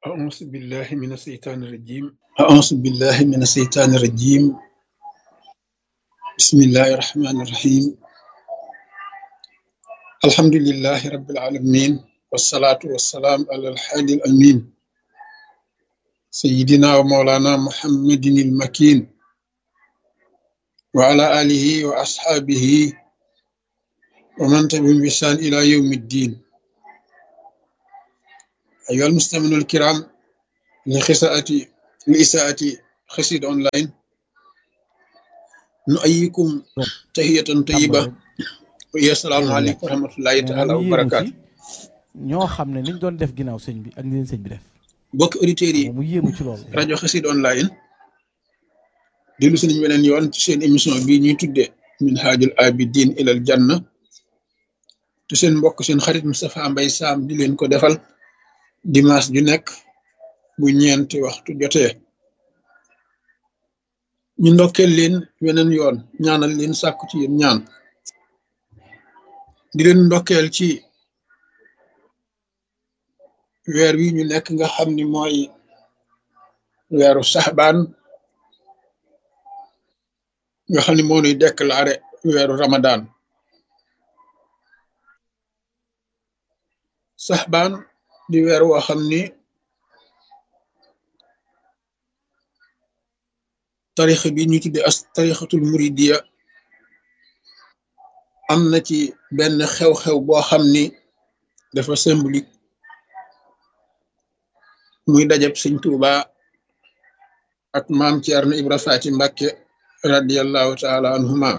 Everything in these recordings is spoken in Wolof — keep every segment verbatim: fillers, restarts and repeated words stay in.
أعوذ بالله من الشيطان الرجيم أعوذ بالله من الشيطان الرجيم بسم الله الرحمن الرحيم الحمد لله رب العالمين والصلاة والسلام على الحادي الأمين سيدنا ومولانا محمد المكين وعلى آله وأصحابه ومن تبعهم بإحسان إلى يوم الدين أيها المستمعون الكرام لخساءة لإساءة خسيد أونلاين نؤيكم تحية xam nga طيبة rek ويا السلام teewul عليكم nekk ci ورحمة الله nee na تعالى mu yéemu وبركاته ci ñoo xam ne niñ doon def ginnaaw sëñ bi ak ni leen sëñ bi def bokk auditeurs yi moom mu yéemu ci loolu rajo Xassida online dellu si nañu weneen yoon ci seen émission bii ñuy tuddee Minhajul Abidin ilal Janna te seen mbokk seen xarit Moustapha Mbaye Sam di leen ko defal dimanche ju nekk bu ñeenti waxtu jotee ñu ndokkeel leen weneen yoon ñaanal leen sàkku ci yéen ñaan di leen ndokkeel ci weer wi ñu nekk nga xam ni mooy weeru saxbaan nga xam ni moo nuy déclaré weeru Ramadan saxbaan di weer woo xam ni tarixa bi ñu tudde as tarixatul muridiya am na ci benn xew-xew boo xam ni dafa symbolique muy dajab sëñ Tuuba ak maam Ceerno Ibra Faati Mbàkke radiallahu taala anhuma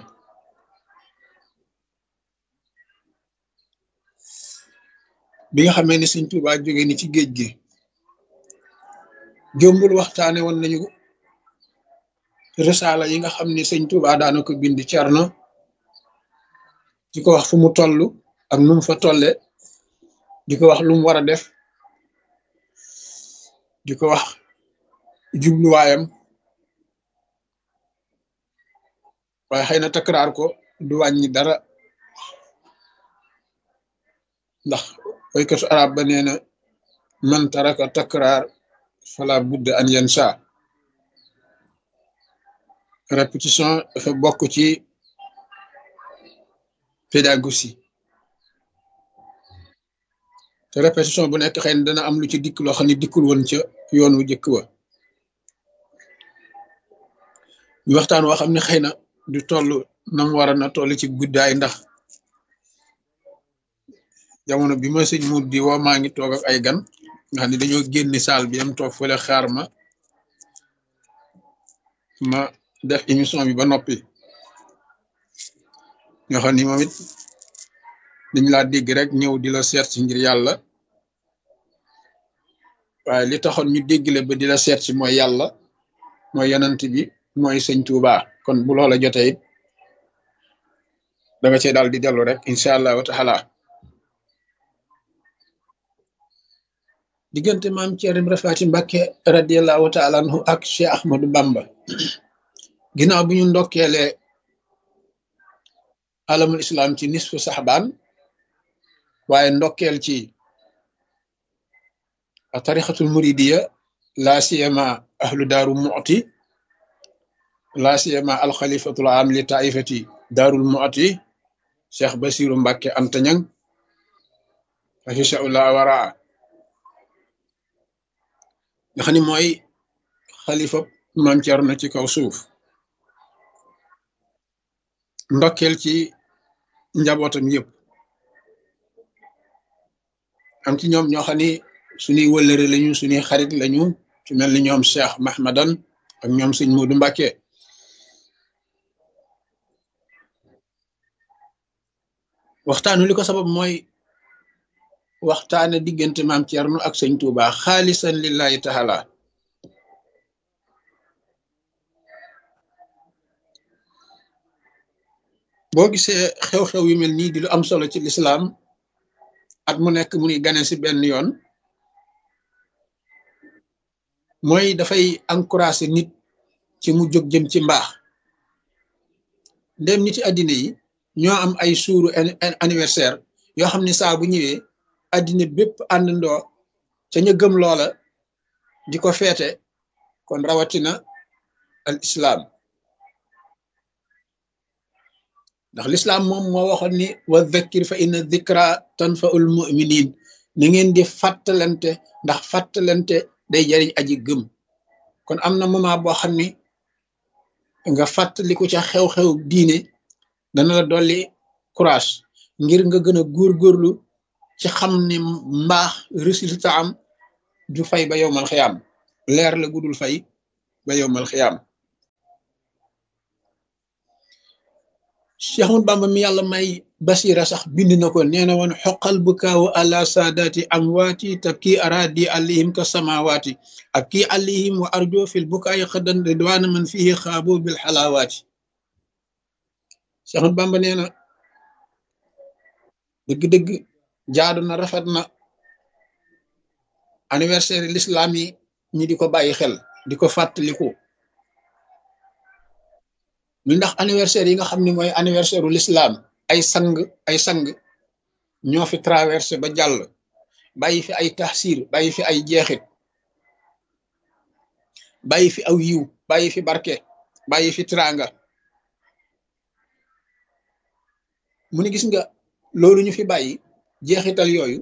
bi nga xamee ni sëñ Tuuba jóge ni ci géej gi jombul waxtaane woon nañu risaala yi nga xam ni sëñ Tuuba daana ko bind Ceerno di ko wax fu mu toll ak nu mu fa tolle di ko wax lu mu war a def di ko wax jubluwaayam waaye xëy na takraar ko du wàññi dara ndax waykatu arab ba nee na man taraka takraar fala budda an yansa répétition dafa bokk ci pédagogie te répétition bu nekk xëy na dana am lu ci dikk loo xam ne dikkul woon ca yoon wu jëkk wa ñu waxtaan woo xam ne xëy na du toll nam war a na toll ci guddaay ndax jamono bi ma sëñ Mour di woo maa ngi toog ak ay gan nga xam ne dañoo génni saal bi am toog fële xaar ma ma def émission bi ba noppi ñoo xam ni moom it dañ laa dégg rek ñëw di la seet si ngir yàlla waaye li taxoon ñu déggale ba di la seet si mooy yàlla mooy yanant bi mooy sëñ Tuuba kon bu loola jotee it da nga cee daal di dellu rek incha allahu taala diggante maam Ceerno Ibra Faati Mbàkke radiallahu taala anhu ak Cheikh Ahmadou Bamba ginnaaw bi ñu ndokkeelee alamul islam ci nisfu saxbaan waaye ndokkeel ci tarixatul muridiya laa siyama ahlu daaru mu'ti laa siyama alxalifatul am li taifati daarul mu'ti Cheikh Basiru Mbàkke Antañang afishaullah waraa nga xam ne mooy xalifa maam Ceerno ci kaw suuf ndokkeel ci njabootam yëpp am ci ñoom ñoo xam ni suñuy wëllëre lañu suñuy xarit lañu ci mel ni ñoom Cheikh Mahmadan ak ñoom sëñ Moodu Mbàkke waxtaanu li ko sabab mooy waxtaane diggante maam Ceerno ak sëñ Tuuba xaalisan lillahi taala boo gisee xew-xew yu mel nii di lu am solo ci lislaam at mu nekk mu ngi gane si benn yoon mooy dafay encourager nit ci mu jóg jëm ci mbaax ndem nit ci àddina yi ñoo am ay suuru anniversaire yoo xam ne saa bu ñëwee àddina bépp àndandoo ca ñu gëm loola di ko feete kon rawatina al islam ndax l'islam moom moo waxoon ni wa dhakkir fa inna dhikra tanfaul muminin na ngeen di fàttalante ndax fàttalante day jariñ aji gëm kon am na moment boo xam ni nga fàttaliku ca xew-xew diine dana la dolli courage ngir nga gën a góorgóorlu ci xam ni mbaax résultat am du fay ba yowmal xiyaam leer la gudul fay ba yowmal xiyaam Cheikh Ahmadou Bamba mi yàlla may basira sax bind na ko nee na woon xoqal bukaawu ala saadaati amwaati tabki aradi alayhim ka samawaati ak kii alayhim wa arjo fil bukaayi xadan ridwaana man fihi xaabu bil xalaawaati Cheikh Ahmadou Bamba nee na dëgg-dëgg jaadu na rafet na anniversaire l'islam yi ñi di ko bàyyi xel di ko fàttaliku ñu ndax anniversaire yi nga xam ne mooy anniversaire u l'islam ay sang ay sang ñoo fi traversé ba jàll bàyyi fi ay taxsir bàyyi fi ay jeexit bàyyi fi aw yiw bàyyi fi barke bàyyi fi tranga mu ne gis nga loolu ñu fi bàyyi jeexital yooyu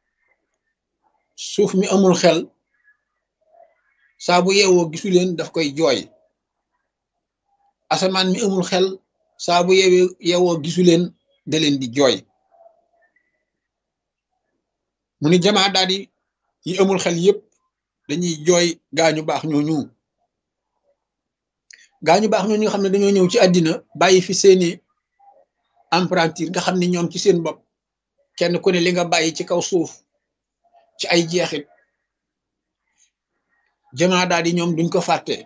suuf mi amul xel saa bu yeewoo gisu leen daf koy jooy asamaan mi amul xel saa bu yeewee yeewoo gisu leen da leen di jooy mu ni jamaa daal di yi amul xel yépp dañuy jooy gaañu baax ñooñu gaañu baax ñooñu nga xam ne dañoo ñëw ci àddina bàyyi fi seeni emprunture nga xam ne ñoom ci seen bopp kenn ku ne li nga bàyyi ci kaw suuf ci ay jeexit jamaa daal di ñoom duñ ko fàtte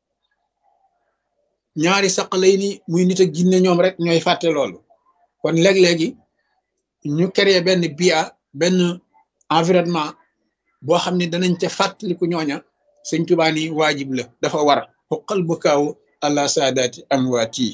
ñaari saq lay ni muy nit ak jinne ñoom rek ñooy fàtte loolu kon léeg-léegi ñu créer benn bia benn environnement boo xam ne danañ ca fàttaliku ñooña sëñ Tuubaa ni waajib la dafa war xuqal bu kaaw àla saadaati amwaati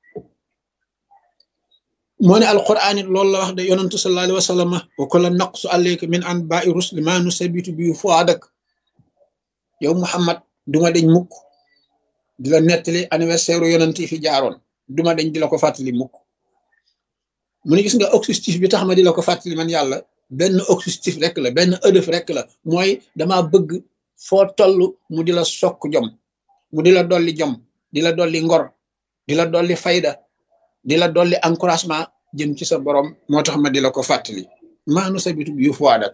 moo ne alquran it loolu la wax de yonantu sallallahu alayhi wa sallam wa kulla naqsu alayka min anba'i rusli ma nusabitu bi fuadak yow Muhammad duma deñ mukk di la nettali anniversaire yonent yi fi jaaroon duma deñ di la ko fàttali mukk mu ne gis nga objectif bi tax ma di la ko fàttali man yàlla benn objectif rek la benn ëdëf rek la mooy dama bëgg foo toll mu di la sokk jom mu di la dolli jom di la dolli ngor di la dolli fayda di la dolli encouragement jëm ci sa borom moo tax ma di la ko fàttali maanu sabitu bi yu fuwaadak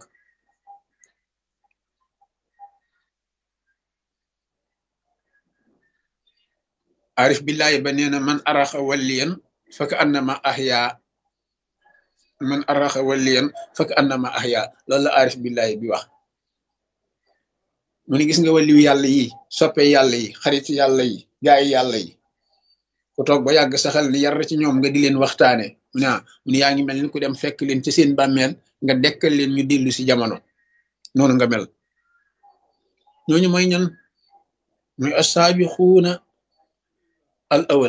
arif billahi ba nee na man araxa walliyan faka annama ahya man araxa walliyan faka annama ahya loolu la arif billahi bi wax mu ne gis nga waliyu yàlla yi soppe yàlla yi xarit yàlla yi gaay yàlla yi ku toog ba yàgg sa xel ni yar ci ñoom nga di leen waxtaane mu ne mu ne yaa ngi mel ni ku dem fekk leen ci seen bàmmeel nga dekkal leen ñu dellu si jamono noonu nga mel ñooñu mooy ñan muy asaabiquuna al awal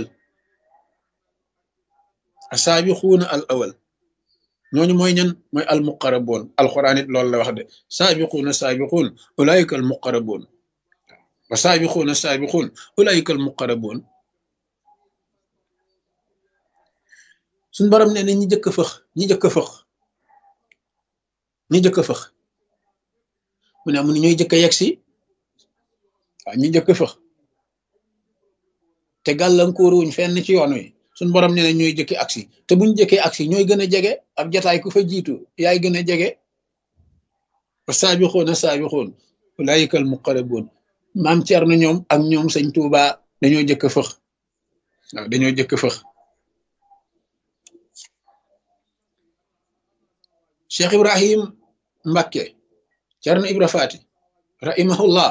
asaabiquuna al awal ñooñu mooy ñan mooy al muqarraboon alquran it loolu la wax de saabiquuna saabiquun ulaayika al muqarraboon wa saabiquuna saabiquun ulaayika al muqarraboon suñ borom nee na ñi jëkk fëx ñi jëkk fëx ñi jëkk fëx mu ne mu ne ñooy jëkk yegg si waaw ñi jëkk fëx te gàllankoor wuñ fenn ci yoon wi suñ borom nee na ñooy jëkki aksi te buñ jëkkee aksi ñooy gën a jege ab jataay ku fa jiitu yaay gën a jege wa saabixoona saabixoon ulaayikal muqarraboon maam Cerno ñoom ak ñoom sëñ Tuuba dañoo jëkk fëx waaw dañoo jëkk fëx Cheikh Ibrahim Mbakke Cerno Ibra Faati rahimahullah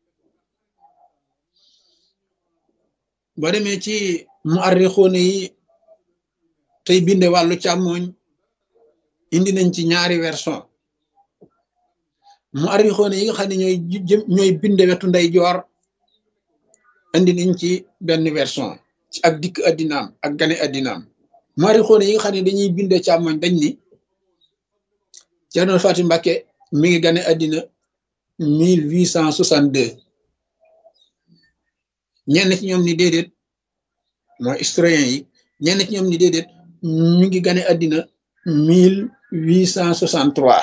boo demee ci muarrixoona yi tey binde wàllu càmmooñ indi nañ ci ñaari version muarrixoona yi nga xam ne ñooy ñooy binde wetu ndey joor indi nañ ci benn version ci ak dikk addinaam ak gane addinaam muarrixoona yi nga xam ne dañuy binde càmmooñ dañ ni Cerno Faati Mbakke mi ngi gane addina mille huit cent soixante deux ñenn ci ñoom ni déedéet mooy historien yi ñenn ci ñoom ni déedéet ñu ngi gane àddina mille huit cent soixante trois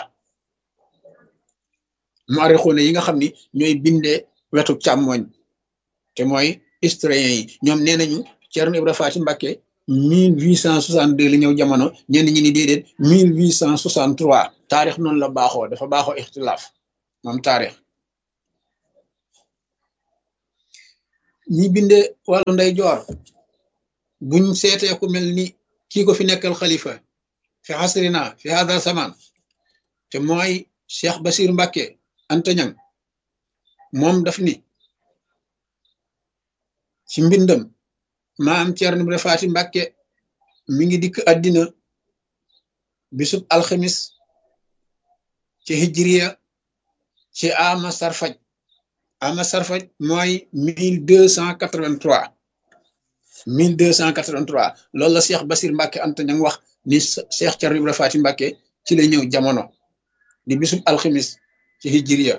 muarixuuna yi nga xam ni ñooy bindee wetu càmmoñ te mooy historien yi ñoom nee nañu Ceerno Ibra Faati Mbàkke mille huit cent soixante deux la ñëw jamono ñenn ñi ni déedéet mille huit cent soixante trois taarix noonu la baaxoo dafa baaxoo ixtilaaf moom taarix ñi bindee wàllu nday joor buñ seetee ku mel ni kii ko fi nekkal xalifa fi xasrina fi hada zaman te mooy Cheikh Basir Mbàkke Anta Ñaŋ moom daf ni ci mbindam maam Ceerno Ibra Faati Mbàkke mi ngi dikk àddina bisub alxamis ci hijriya ci ama sarfaj ama sarfaj mooy mille deux cent quatre vingt trois mille deux cent quatre vingt trois loolu la Cheikh Basir Mbàkke Anta Ñaŋ wax ni Cheikh Ceerno Ibra Faati Mbàkke ci la ñëw jamono di bisub alxamis ci hijriya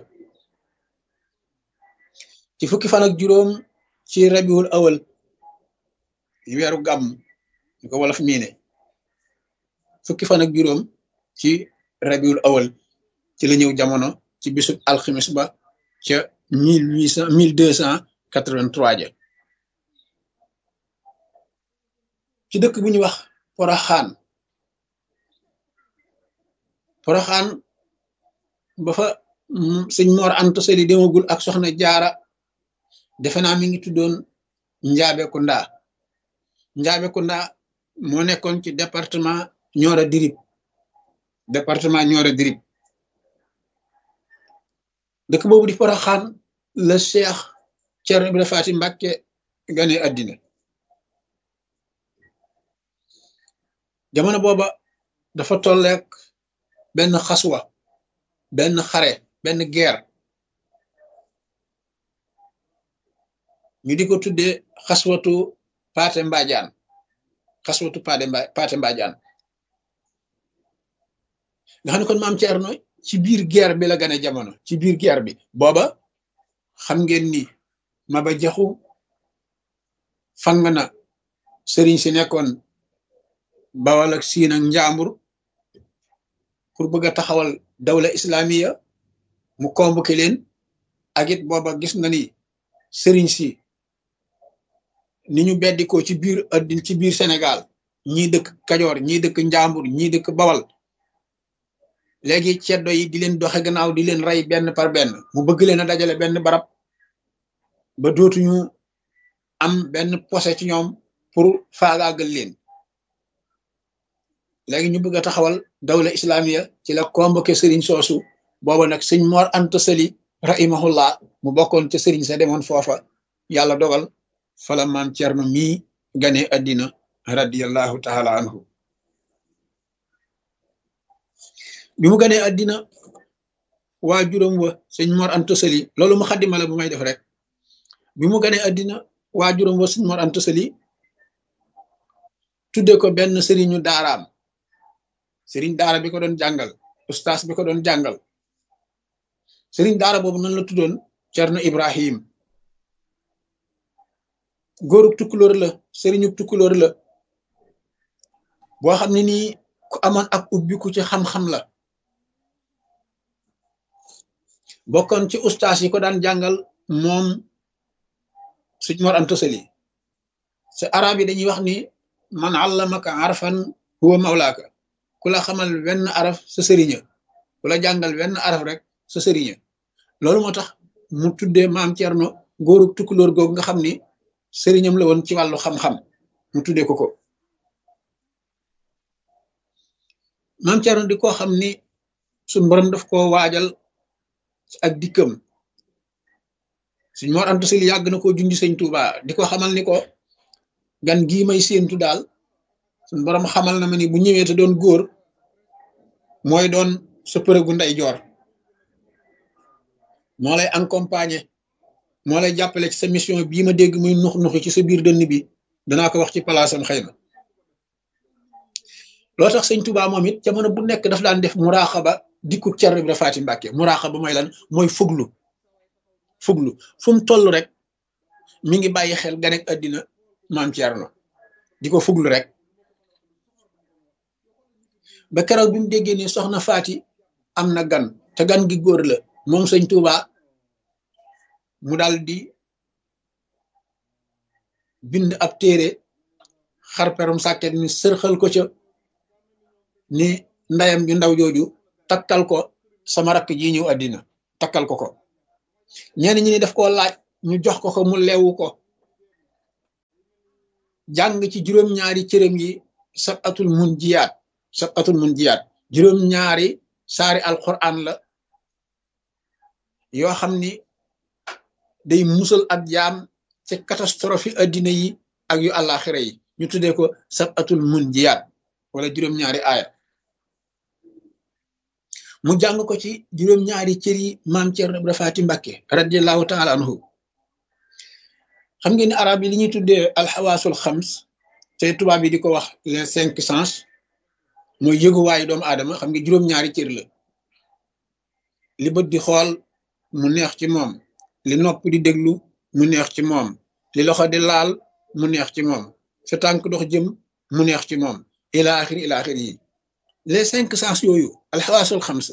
ci fukki fan ak juróom ci rabiul awal weeru gàmm ñu ko wolof miine fukki fan ak juróom ci rabiul awal ci la ñëw jamono ci bisub alxamis ba ca mille huit cent mille deux cent quatre vingt trois ja ci dëkk bu ñuy wax Poroxaan Poroxaan ba fa sëñ Mor Anta Sali demagul ak soxna Jaara defe naa mi ngi tuddoon Njaabe Kunda Njaabe Kunda moo nekkoon ci département Nioro Dirib département Nioro Dirib dëkk boobu di Poroxaan la Cheikh Ceerno Ibra Faati Mbàkke gane àddina jamono booba dafa tolleek benn xaswa benn xare benn guerre ñu di ko tuddee xaswatu Paate Mbaajaan xaswatu Paate Mba Paate Mbaajaan nga xam ne kon maam Ceerno ci biir guerre bi la gane jamono ci biir guerre bi booba xam ngeen ni Maba Jaxu fang na sëriñ si nekkoon Bawal ak Siin ak Njaambur pour bëgg a taxawal dawla islamiya mu convoqué leen ak it booba gis na ni sëriñ si ni ñu beddikoo ci biir addin ci biir Sénégal ñii dëkk Kajoor ñii dëkk Njaambur ñii dëkk Bawal léegi ceddo yi di leen doxe gannaaw di leen rey benn par benn mu bëgg leen a dajale benn barab ba dootuñu am benn posé ci ñoom pour faagaagal leen léegi ñu bëgg a taxawal dawla islamiya ci la convoqué sëriñ soosu booba nag sëñ Mor Anta Sali rahimahullah mu bokkoon ca sëriñ sa demoon foofa yàlla dogal fala maam Ceerno mii gane addina radiyallahu taala anhu bi mu ganee addina waa juróom wa sëñ Mor Anta Sali loolu mu xaddima la bu may def rek bi mu ganee addina waa juróom wa sëñ Mor Anta Sali tudde ko benn sëriñu daaraam sëriñ daara bi ko doon jàngal ustaas bi ko doon jàngal sëriñ daara boobu nan la tuddoon Cerno Ibrahim góorub tukkulóor la sëriñu tukkulóor la boo xam ne nii ku amoon ak ubbiku ci xam-xam la bokkoon ci ustaas yi ko daan jàngal moom sëñ Mor Anta Sali sa arab yi dañuy wax ni man allamaka arfan huwa mawlaaka ku la xamal wenn araf sa sëriña ku la jàngal wenn araf rek sa sëriña loolu moo tax mu tuddee maam Ceerno góorub tukkulóor googu nga xam ni sëriñam la woon ci wàllu xam-xam mu tuddee ko ko maam Ceerno di ko xam ni suñ borom daf koo waajal ak dikkam suñ Mor Anta Sali yàgg na koo junj sëñ Tuuba di ko xamal ni ko gan gii may séentu daal suñ borom xamal na ma ni bu ñëwee te doon góor mooy doon sa përëgu ndey joor moo lay accompagner moo lay jàppale ci sa mission bii ma dégg muy nux nuxi ci sa biir dënn bi danaa ko wax ci palaasam xëy na loo tax sëñ Tuubaa moom it jamono bu nekk daf daan def muraaxaba dikku Cerno Ibra Faati Mbàkke muraqaba mooy lan mooy fuglu fuglu fu mu toll rek mi ngi bàyyi xel ganek àddina maam Cerno di ko fuglu rek ba keroog bi mu déggee ni soxna Faati am na gan te gan gi góor la moom sëñ Tuuba mu dal di bind ab téere xarperum sàkket ni sërxal ko ca ni ndayam ju ndaw jooju takkal ko sama rakk ji ñëw àddina takkal ko ko ñenn ñi ni daf koo laaj ñu jox ko ko mu leewu ko jàng ci juróom-ñaari cërëm yi sabatul mun jiyaat sabatul mun jiyaat juróom-ñaari saari alquran la yoo xam ni day musal ak jaam ci catastrophe addina yi ak yu àllaaxira yi ñu tuddee ko sabatul mun jiyaat wala juróom-ñaari aaya mu jàng ko ci juróom-ñaari cër yi maam Cerno Ibra Faati Mbàkke radiallahu taala anhu xam ngeen ni arab yi li ñuy tuddee alxawaasul xams te tubaab yi di ko wax les cinq sens mooy yëguwaayu doomu aadama xam nga juróom-ñaari cër la li bët di xool mu neex ci moom li nopp di déglu mu neex ci moom li loxo di laal mu neex ci moom sa tànk dox jëm mu neex ci moom ila axiri ila axiri yi les cinq sens yooyu alxawaasul xams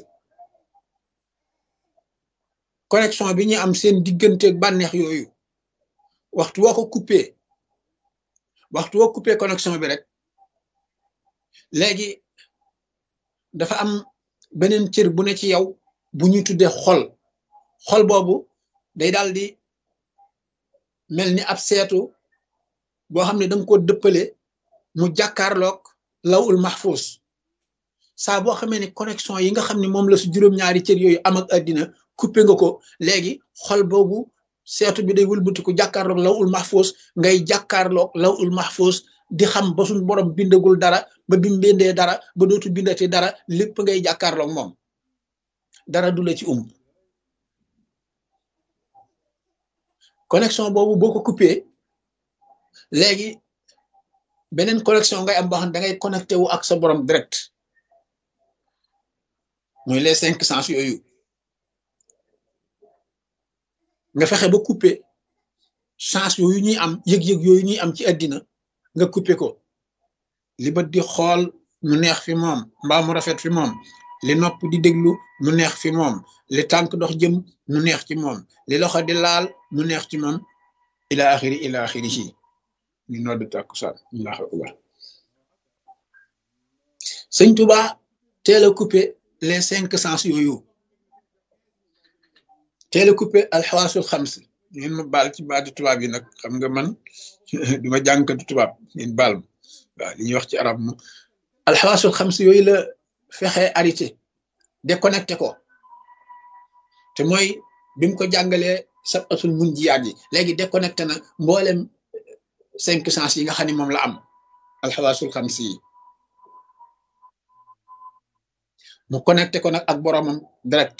connexion bi ñu am seen digganteeg bànneex yooyu waxtu woo ko coupé waxtu woo coupé connexion bi rek léegi dafa am beneen cër bu ne ci yow bu ñuy tuddee xol xol boobu day daal di mel ni ab seetu boo xam ne danga ko dëppale mu jàkkaarloog lawul mahfuz saa boo xamee ne connexion yi nga xam ne moom la su juróom-ñaari cër yooyu am ak àddina coupé nga ko léegi xol boobu seetu bi day wëlbatiku jàkkaarloog lawul mahfuz ngay jàkkaarloog lawul mahfuz di xam ba suñ borom bindagul dara ba bi mu bindee dara ba dootu bindati dara lépp ngay jàkkaarloog moom dara du la ci um connexion boobu boo ko coupé léegi beneen connexion ngay am boo xam ne da ngay connecté wu ak sa borom direct mooy les cinq sens yooyu nga fexe ba coupé chance yooyu ñuy am yëg-yëg yooyu ñuy am ci àddina nga coupé ko li bët di xool mu neex fi moom mbaa mu rafet fi moom li nopp di déglu mu neex fi moom li tànk dox jëm mu neex ci moom li loxo di laal mu neex ci moom ila axiri ila axiri ci ñu nodd tàkkusaan allahu akbar sëñ Tuba teel a coupé les cinq sens yooyu teel a coupé alxawaasul xams ngeen ma baal ci baatu tubaab yi nag xam nga man duma jàngkatu tubaab ngeen baal ma waaw li ñuy wax ci arab mu alxawaasul xams yooyu la fexe arrêté déconnecté ko te mooy bi mu ko jàngalee sabatul mun jiyaat yi léegi déconnecté na mboolem cinq sens yi nga xam ne moom la am alxawaasul xams yi mu connecté ko nag ak boromam direct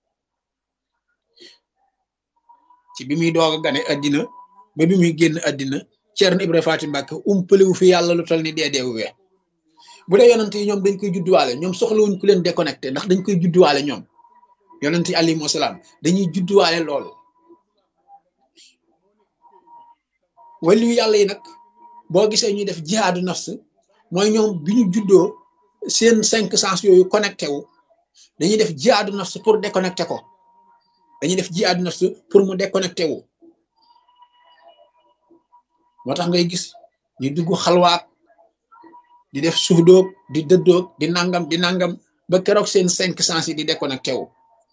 ci bi muy doog a gane àddina ba bi muy génn àddina Cerno Ibra Faati Mbàkke umpalewu fi yàlla lu tol ni dee deewu wee bu dee yonent yi ñoom dañ koy judduwaale ñoom soxlawuñ ku leen déconnecté ndax dañ koy judduwaale ñoom yonent yi alayhimu salaam dañuy judduwaale loolu waliyu yàlla yi nag boo gisee ñuy def jihaadu nafs mooy ñoom bi ñu juddoo seen cinq sens yooyu connecté wu dañuy def jihaadu nafs pour déconnecté ko dañuy def jihaadu nafs pour mu déconnecté wu moo tax ngay gis ñu dugg xalwaat di def suudoog di dëddoog di nangam di nangam ba keroog seen cinq sens yi di déconnecté wu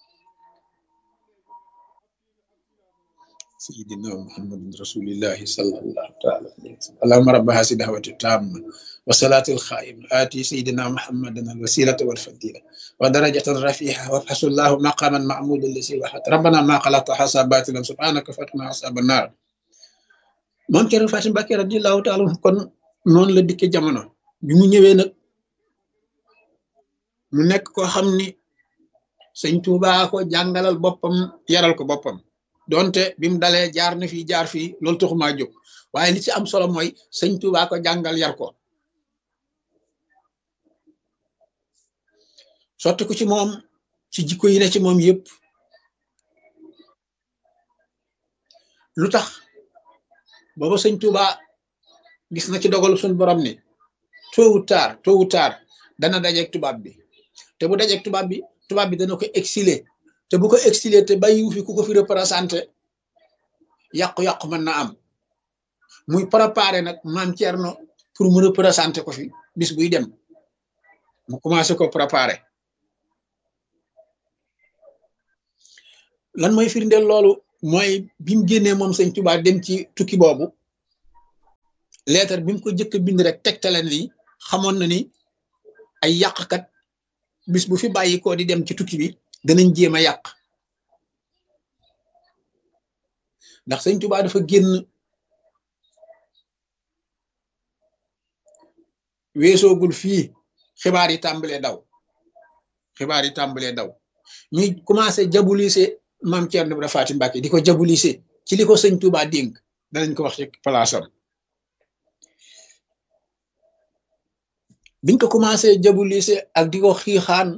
sayyidina muhammadin rasulillahi sallallahu taala alayhi wa sallam allahumma rabba hasi da'wati tamma wa salati al-kha'im ati sayyidina muhammadan al-wasilata wal fadila wa darajatan rafi'a wa hasallahu maqaman ma'mudan lisi wa hat rabbana ma khalaqta hasabatilan subhanaka fatna asaban nar moom Cerno Faati Mbàkke radiyallahu taala kon noonu la dikke jamono bi mu ñëwee nag mu nekk koo xam ni sëñ Tuubaa ko jàngalal boppam yaral ko boppam donte bi mu dalee jaar na fii jaar fii loolu taxumaa jóg waaye li ci am solo mooy sëñ Tuubaa ko jàngal yar ko sotti ko ci moom ci jikko yi ne ci moom yépp lu tax booba sëñ Tuuba gis na ci dogalu suñ borom ni tôt ou tard tôt ou tard dana dajeeg tubaab bi te bu dajeeg tubaab bi tubaab bi dana ko exiler te bu ko exiler te bàyyiwu fi ku ko fi représenté yàqu-yàqu mën na am muy préparé nag maam Thierno pour mu représenté ko fi bis buy dem mu commencé ko préparé lan mooy firndeel loolu mooy bi mu génnee moom sëñ Tuubaa dem ci tukki boobu leetar bi mu ko jëkk bind rek tegtale ni xamoon na ni ay yàqkat bis bu fi bàyyi ko di dem ci tukki bi danañ jéem a yàq ndax sëñ Tuubaa dafa génn weesoogul fii xibaar yi tàmbalee daw xibaar yi tàmbalee daw ñuy commencé jabulise maam Thierno Ibra Faty Mbacké di ko jabulise ci li ko sëñ Tuubaa dénk danañ ko wax ci palaasam biñ ko commencé jabulise ak di ko xiixaan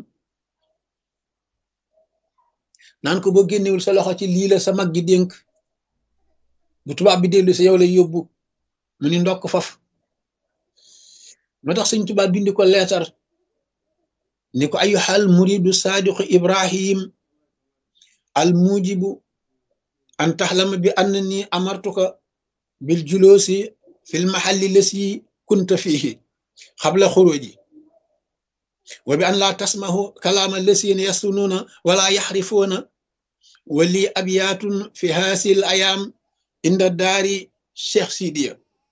naan ko boo génnewul sa loxo ci lii la sa mag gi dénk bu tubaab bi dellu si yow lay yóbbu mu ni ndokk faf moo tax sëñ Tuubaa bindi ko leetar ni ko ayyuhal muridu saadiqu ibrahim al mujibu an taxlama bi annani amartuka bil juloosi fil mahalli lasi kunta fihi xabla xuruji wa bi an laa tasmahu kalaama lasina yastunuuna wala yaxrifuuna wa li abyaatun fi haasil ayaam inda daari Cheikh Sidiya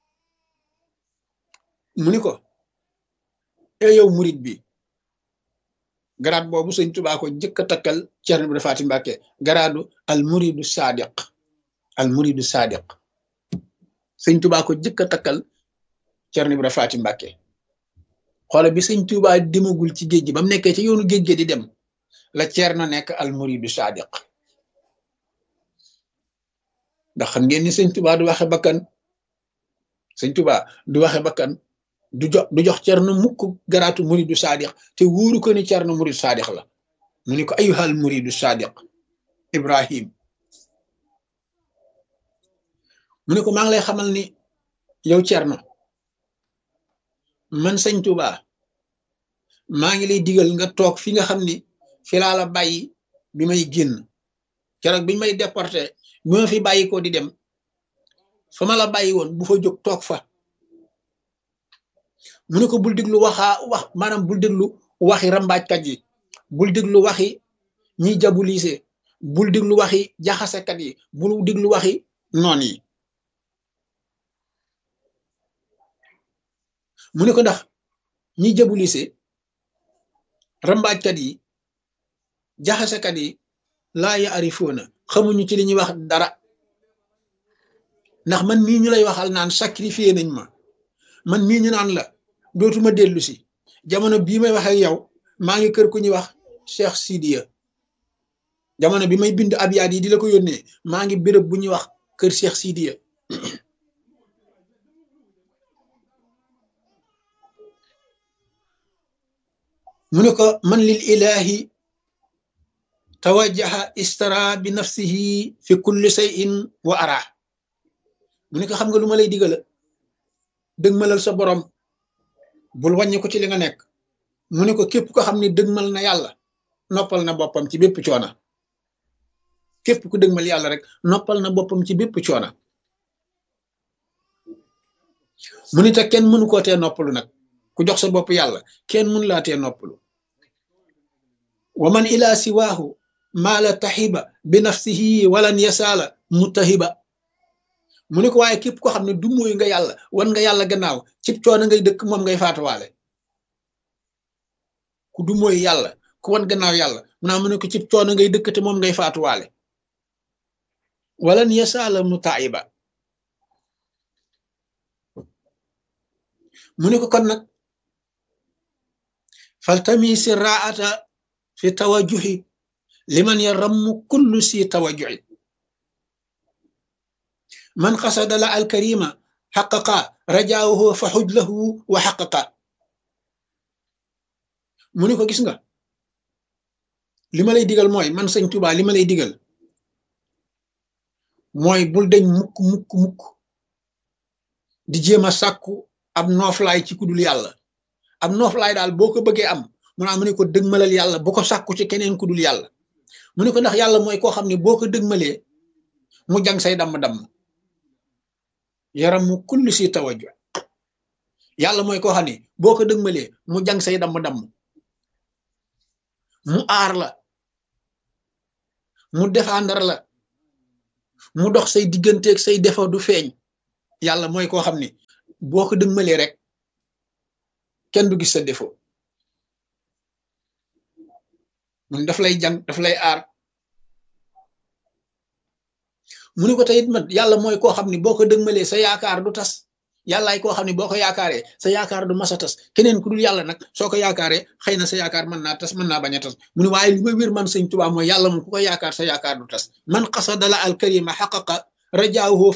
mu ni ko e yow murid bi garaat boobu sëñ Tuubaa ko jëkk a takkal Thierno Ibra Faty Mbacké garaadu al muridu sadiq al muridu sadiq sëñ Tuubaa ko jëkk a takkal Thierno Ibra Faty Mbacké xoola bi sëñ Tuubaa demagul ci géej gi ba mu nekkee ci yoonu géej gi di dem la Thierno nekk al muridu sadiq ndax xam ngeen ni sëñ Tuubaa du waxe bakkan sëñ Tuubaa du waxe bakkan du jox du jox Thierno mukk garaatu muridu sadiq te wóoru ko ni Thierno muridu sadiq la mu ni ko ayyuhal muridu sadiq Ibrahim mu ne ko maa ngi lay xamal ni yow Thierno man sëñ Tuubaa maa ngi lay digal nga toog fi nga xam ni fi laa la bàyyi bi may génn keroog bi may déporté bi ma fi bàyyi ko di dem fa ma la bàyyi woon bu fa jóg toog fa mu ne ko bul déglu waxaa wax maanaam bul déglu waxi rambaajkat yi bul déglu waxi ñiy jabulise bul déglu waxi jaxasekat yi bul déglu waxi noon yi mu ne ko ndax ñiy jabulise rambaajkat yi jaxasekat yi laa yaarifoona xamuñu ci li ñuy wax dara ndax man mii ñu lay waxal naan sacrifié nañ ma man mii ñu naan la dootuma dellu si jamono bii may wax ak yow maa ngi kër ku ñuy wax Cheikh Sidiya jamono bi may bind abyaat yi di la ko yónnee maa ngi béréb bu ñuy wax kër Cheikh Sidiya mu ne ko man lil ilahi tawajjaha istara bi nafsihi fi kulli shay'in wa ara mu ne ko xam nga lu ma lay digala dëgmalal sa borom bul wàññi ko ci li nga nekk mu ne ko képp ko xam ne dëgmal na yàlla noppal na boppam ci bépp coona képp ku dëgmal yàlla rek noppal na boppam ci bépp coona mu ne te kenn mënu koo tee noppalu nag ku jox sa bopp yàlla kenn mënu laa tee noppalu wa man ila siwaahu maala taxiba bi nafsihi walan yasaala mutahiba mu ne ko waaye képp ko xam ne du mooy nga yàlla wan nga yàlla gannaaw cib coono ngay dëkk moom ngay faatuwaale ku du mooy yàlla ku wan gannaaw yàlla mu naa mu ne ko cib coono ngay dëkk te moom ngay faatuwaale walan yasaala mutaiba mu ne ko kon nag faltamisi raata fi tawajuhi liman yarammu kullu si tawajuhi man xasada la alkarima xaqaqa rajaahu fa xuj lahu wa xaqaqa mu ne ko gis nga li ma lay digal mooy man sëñ Tuubaa li ma lay digal mooy bul deñ mukk mukk mukk di jéem a sàkku ab nooflaay ci kudul yàlla ab nooflaay daal boo ko bëggee am mu naa mu ne ko dëgmalal yàlla bu ko sàkku ci keneen kudul yàlla mu ne ko ndax yàlla mooy koo xam ne boo ko dëgmalee mu jang say damm-damm yaram mu kulli si tawajju yàlla mooy koo xam ne boo ko dëgmalee mu jang say damm-damm mu aar la mu défendre la mu dox say digganteeg say défaut du feeñ yàlla mooy koo xam ne boo ko dëgmalee rek kenn du gis sa défaut mun daf lay jang daf lay aar mu ne ko teyit man yàlla mooy koo xam ne boo ko dëgmalee sa yaakaar du tas yàllaay koo xam ne boo ko yaakaaree sa yaakaar du mas a tas keneen ku dul yàlla nag soo ko yaakaaree xëy na sa yaakaar mën naa tas mën naa bañ a tas mu ne waaye li ma wér man sëñ Tuubaa mooy yàlla moom ku ko yaakaar sa yaakaar du tas man qasadala al karima xaqaqa rajaahu